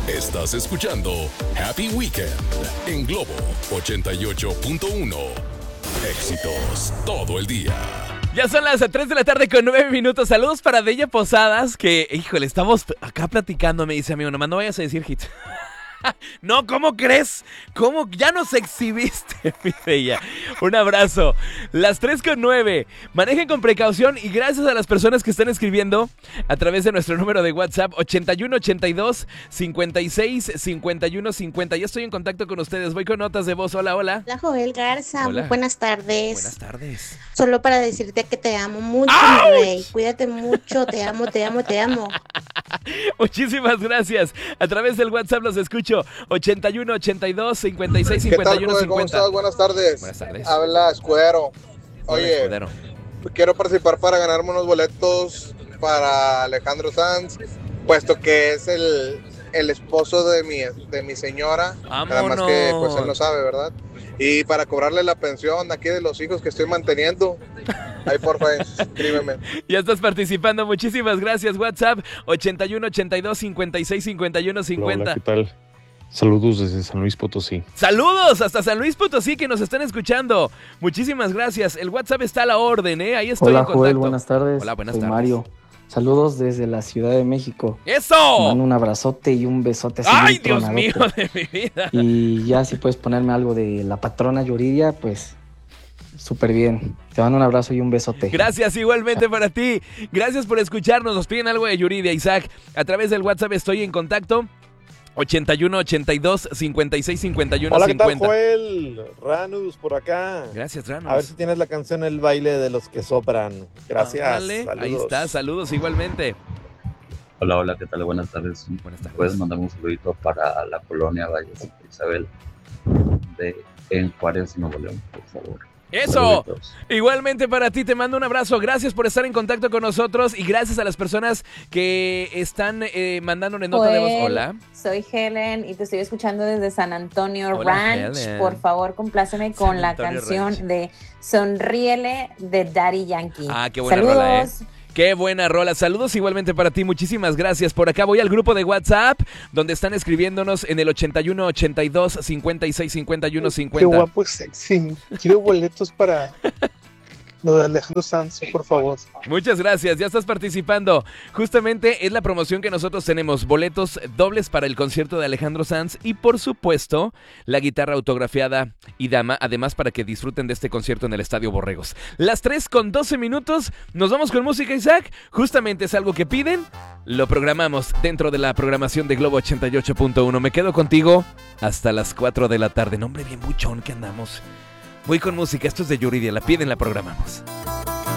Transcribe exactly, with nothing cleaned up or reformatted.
Estás escuchando Happy Weekend en Globo ochenta y ocho punto uno. Éxitos todo el día. Ya son las tres de la tarde con nueve minutos. Saludos para Deya Posadas, que, híjole, estamos acá platicando. Me dice, amigo, nomás no vayas a decir hit. No, ¿cómo crees? ¿Cómo? Ya nos exhibiste, mi bella. Un abrazo. Las tres con nueve. Manejen con precaución y gracias a las personas que están escribiendo a través de nuestro número de WhatsApp ochenta y uno ochenta y dos cincuenta y seis cincuenta y uno cincuenta. Ya estoy en contacto con ustedes. Voy con notas de voz. Hola, hola. Hola, Joel Garza. Hola. Muy buenas tardes. Buenas tardes. Solo para decirte que te amo mucho, ¡Auch! mi rey. Cuídate mucho. Te amo, te amo, te amo. Muchísimas gracias. A través del WhatsApp los escucho. ochenta y uno ochenta y dos cincuenta y seis cincuenta y uno ¿Qué tal, Joel? ¿Cómo cincuenta. estás? Buenas tardes. Buenas tardes. Habla Escudero. Hola, Oye, Escudero. quiero participar para ganarme unos boletos para Alejandro Sanz, puesto que es el, el esposo de mi, de mi señora. Nada más ¡Vámonos! que pues él no sabe, ¿verdad? Y para cobrarle la pensión aquí de los hijos que estoy manteniendo. Ahí, porfa, escríbeme. Ya estás participando, muchísimas gracias. WhatsApp ochenta y uno ochenta y dos cincuenta y seis cincuenta y uno cincuenta. Hola, ¿qué tal? Saludos desde San Luis Potosí. Saludos hasta San Luis Potosí que nos están escuchando. Muchísimas gracias. El WhatsApp está a la orden, ¿eh? Ahí estoy Hola, en contacto. Joel, buenas tardes. Hola, buenas Soy tardes. Mario. Saludos desde la Ciudad de México. ¡Eso! Te mando un abrazote y un besote así. ¡Ay, bien Dios mío tronadote. de mi vida! Y ya si puedes ponerme algo de la patrona Yuridia, pues súper bien. Te mando un abrazo y un besote. Gracias igualmente para ti. Gracias por escucharnos. Nos piden algo de Yuridia, Isaac. A través del WhatsApp estoy en contacto. ochenta y uno ochenta y dos cincuenta y seis cincuenta y uno Hola, ¿qué tal, cincuenta. Joel? Ranus por acá. Gracias, Ranos. A ver si tienes la canción El baile de los que sopran. Gracias. Ándale, Saludos. ahí está, saludos igualmente. Hola, hola, ¿qué tal? Buenas tardes. Buenas tardes. Puedes mandarme un saludito para la colonia Valles Isabel de en Juárez, Nuevo León, por favor. ¡Eso! Saluditos. Igualmente para ti, te mando un abrazo. Gracias por estar en contacto con nosotros y gracias a las personas que están eh, mandándonos nota de voz. Joel, Hola. Soy Helen y te estoy escuchando desde San Antonio Hola, Ranch. Helen. Por favor, compláceme con San la Antonio canción Ranch. de Sonríele de Daddy Yankee. Ah, qué buena Saludos. rola, ¿eh? Qué buena rola. Saludos igualmente para ti. Muchísimas gracias. Por acá voy al grupo de WhatsApp donde están escribiéndonos en el ochenta y uno ochenta y dos cincuenta y seis cincuenta y uno Qué cincuenta. guapo es sexy. Quiero boletos para lo de Alejandro Sanz, por favor. Muchas gracias, ya estás participando. Justamente es la promoción que nosotros tenemos, boletos dobles para el concierto de Alejandro Sanz y por supuesto la guitarra autografiada y dama, además para que disfruten de este concierto en el Estadio Borregos. Las tres con doce minutos, nos vamos con música, Isaac. Justamente es algo que piden, lo programamos dentro de la programación de Globo ochenta y ocho punto uno. Me quedo contigo hasta las cuatro de la tarde. Nombre bien buchón que andamos. Voy con música, esto es de Yuridia, la piden, la programamos.